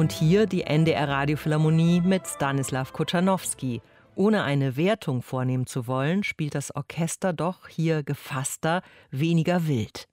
Und hier die NDR Radiophilharmonie mit Stanislaw Kochanowski. Ohne eine Wertung vornehmen zu wollen, spielt das Orchester doch hier gefasster, weniger wild.